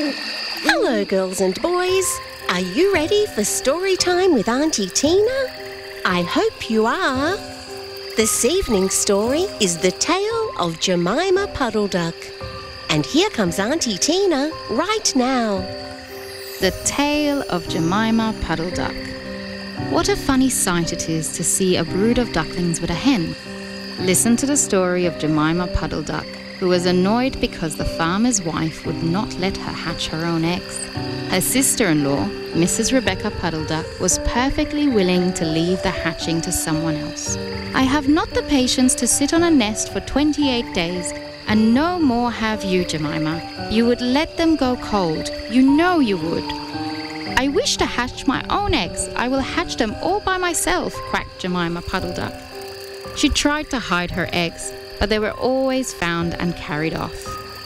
Hello, girls and boys. Are you ready for story time with Auntie Tina? I hope you are. This evening's story is The Tale of Jemima Puddle Duck. And here comes Auntie Tina right now. The Tale of Jemima Puddle Duck. What a funny sight it is to see a brood of ducklings with a hen. Listen to the story of Jemima Puddle Duck, who was annoyed because the farmer's wife would not let her hatch her own eggs. Her sister-in-law, Mrs. Rebecca Puddle Duck, was perfectly willing to leave the hatching to someone else. I have not the patience to sit on a nest for 28 days, and no more have you, Jemima. You would let them go cold. You know you would. I wish to hatch my own eggs. I will hatch them all by myself, quacked Jemima Puddle Duck. She tried to hide her eggs, but they were always found and carried off.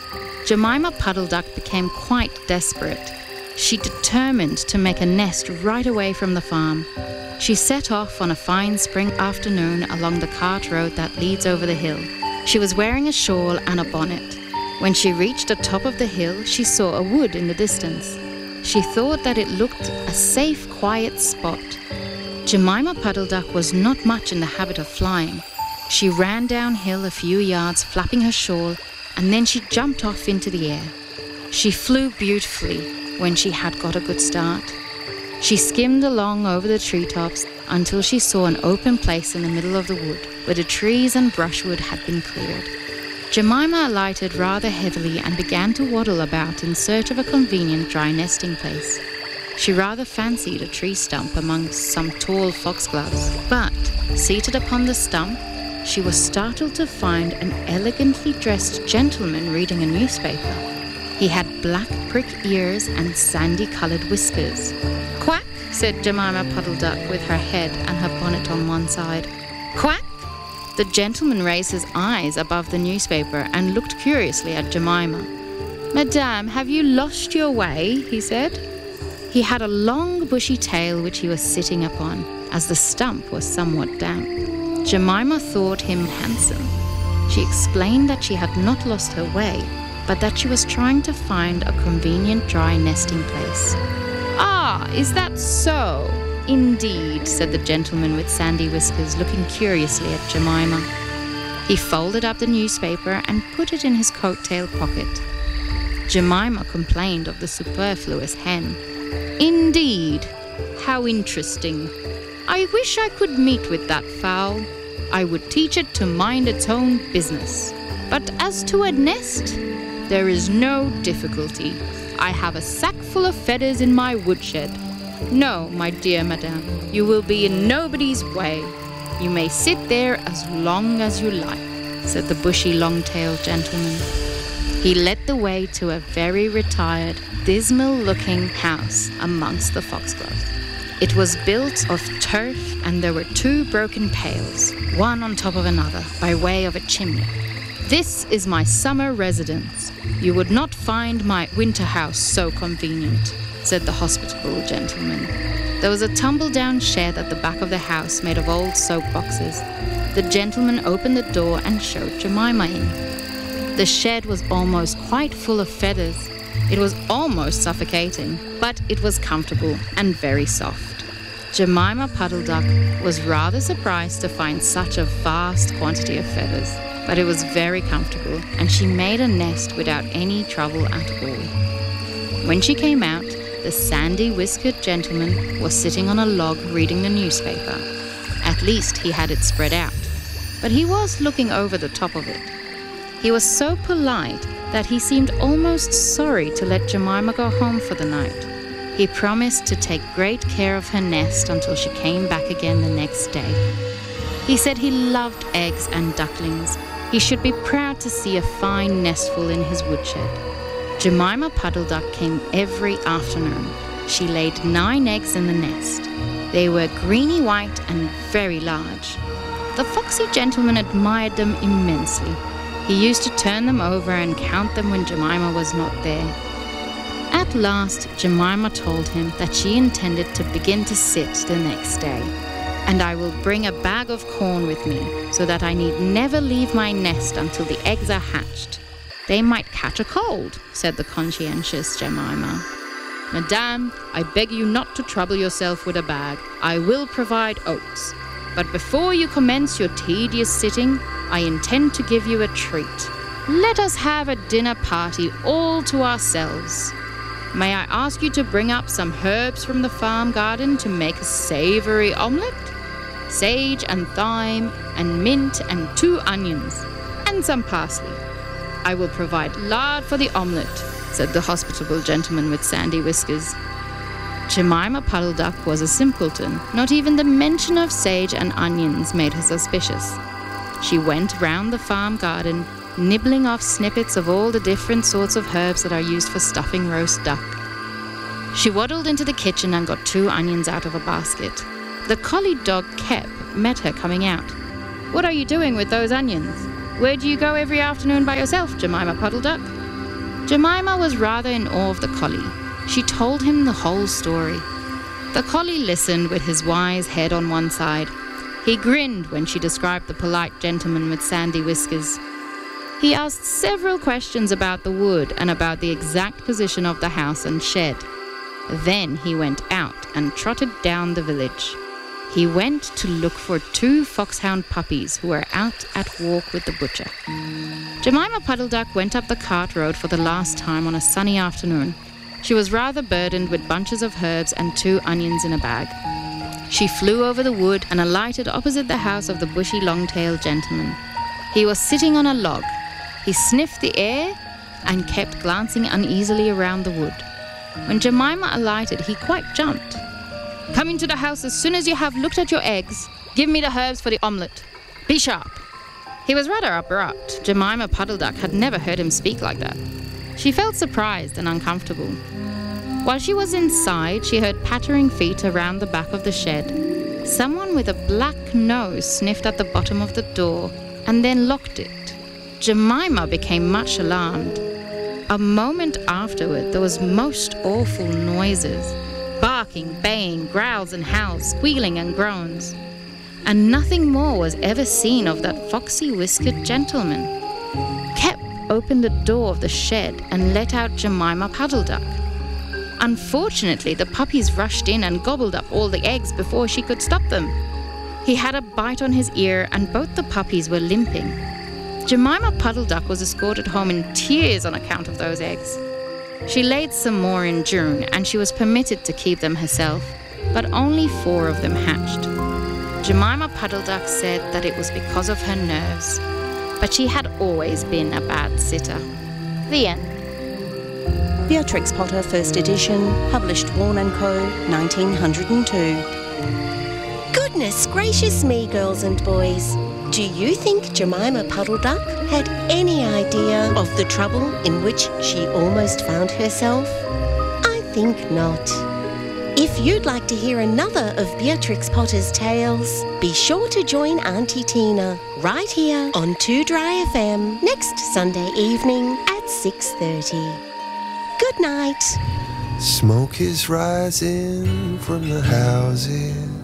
Jemima Puddle Duck became quite desperate. She determined to make a nest right away from the farm. She set off on a fine spring afternoon along the cart road that leads over the hill. She was wearing a shawl and a bonnet. When she reached the top of the hill, she saw a wood in the distance. She thought that it looked a safe, quiet spot. Jemima Puddle Duck was not much in the habit of flying. She ran downhill a few yards, flapping her shawl, and then she jumped off into the air. She flew beautifully when she had got a good start. She skimmed along over the treetops until she saw an open place in the middle of the wood, where the trees and brushwood had been cleared. Jemima alighted rather heavily and began to waddle about in search of a convenient dry nesting place. She rather fancied a tree stump amongst some tall foxgloves, but, seated upon the stump, she was startled to find an elegantly dressed gentleman reading a newspaper. He had black prick ears and sandy-coloured whiskers. "Quack," said Jemima Puddle Duck with her head and her bonnet on one side. "Quack!" The gentleman raised his eyes above the newspaper and looked curiously at Jemima. "Madame, have you lost your way?" he said. He had a long bushy tail which he was sitting upon, as the stump was somewhat damp. Jemima thought him handsome. She explained that she had not lost her way, but that she was trying to find a convenient dry nesting place. "Ah, is that so? Indeed," said the gentleman with sandy whiskers, looking curiously at Jemima. He folded up the newspaper and put it in his coat-tail pocket. Jemima complained of the superfluous hen. "Indeed, how interesting. I wish I could meet with that fowl. I would teach it to mind its own business. But as to a nest, there is no difficulty. I have a sack full of feathers in my woodshed. No, my dear madame, you will be in nobody's way. You may sit there as long as you like," said the bushy, long-tailed gentleman. He led the way to a very retired, dismal-looking house amongst the foxgloves. It was built of turf, and there were 2 broken pails, one on top of another, by way of a chimney. "This is my summer residence. You would not find my winter house so convenient," said the hospitable gentleman. There was a tumble-down shed at the back of the house made of old soap boxes. The gentleman opened the door and showed Jemima in. The shed was almost quite full of feathers. It was almost suffocating, but it was comfortable and very soft. Jemima Puddle Duck was rather surprised to find such a vast quantity of feathers, but it was very comfortable, and she made a nest without any trouble at all. When she came out, the sandy-whiskered gentleman was sitting on a log reading the newspaper. At least he had it spread out, but he was looking over the top of it. He was so polite that he seemed almost sorry to let Jemima go home for the night. He promised to take great care of her nest until she came back again the next day. He said he loved eggs and ducklings. He should be proud to see a fine nestful in his woodshed. Jemima Puddle Duck came every afternoon. She laid 9 eggs in the nest. They were greeny white and very large. The foxy gentleman admired them immensely. He used to turn them over and count them when Jemima was not there. At last, Jemima told him that she intended to begin to sit the next day. "And I will bring a bag of corn with me, so that I need never leave my nest until the eggs are hatched." They might catch a cold, said the conscientious Jemima. Madame, I beg you not to trouble yourself with a bag. I will provide oats. But before you commence your tedious sitting, I intend to give you a treat. Let us have a dinner party all to ourselves. May I ask you to bring up some herbs from the farm garden to make a savory omelette? Sage and thyme and mint and 2 onions and some parsley. I will provide lard for the omelette, said the hospitable gentleman with sandy whiskers. Jemima Puddle Duck was a simpleton. Not even the mention of sage and onions made her suspicious. She went round the farm garden, nibbling off snippets of all the different sorts of herbs that are used for stuffing roast duck. She waddled into the kitchen and got 2 onions out of a basket. The collie dog Kep met her coming out. What are you doing with those onions? Where do you go every afternoon by yourself, Jemima Puddle Duck? Jemima was rather in awe of the collie. She told him the whole story. The collie listened with his wise head on one side. He grinned when she described the polite gentleman with sandy whiskers. He asked several questions about the wood and about the exact position of the house and shed. Then he went out and trotted down the village. He went to look for 2 foxhound puppies who were out at walk with the butcher. Jemima Puddle Duck went up the cart road for the last time on a sunny afternoon. She was rather burdened with bunches of herbs and 2 onions in a bag. She flew over the wood and alighted opposite the house of the bushy long-tailed gentleman. He was sitting on a log. He sniffed the air and kept glancing uneasily around the wood. When Jemima alighted, he quite jumped. Come into the house as soon as you have looked at your eggs. Give me the herbs for the omelette. Be sharp. He was rather abrupt. Jemima Puddle Duck had never heard him speak like that. She felt surprised and uncomfortable. While she was inside, she heard pattering feet around the back of the shed. Someone with a black nose sniffed at the bottom of the door and then locked it. Jemima became much alarmed. A moment afterward, there was most awful noises. Barking, baying, growls and howls, squealing and groans. And nothing more was ever seen of that foxy whiskered gentleman. Kep opened the door of the shed and let out Jemima Puddle Duck. Unfortunately, the puppies rushed in and gobbled up all the eggs before she could stop them. He had a bite on his ear and both the puppies were limping. Jemima Puddle Duck was escorted home in tears on account of those eggs. She laid some more in June and she was permitted to keep them herself, but only 4 of them hatched. Jemima Puddle Duck said that it was because of her nerves, but she had always been a bad sitter. The end. Beatrix Potter, 1st edition, published Warne & Co., 1902. Goodness gracious me, girls and boys. Do you think Jemima Puddle Duck had any idea of the trouble in which she almost found herself? I think not. If you'd like to hear another of Beatrix Potter's tales, be sure to join Auntie Tina right here on 2 Dry FM next Sunday evening at 6:30. Good night. Smoke is rising from the houses.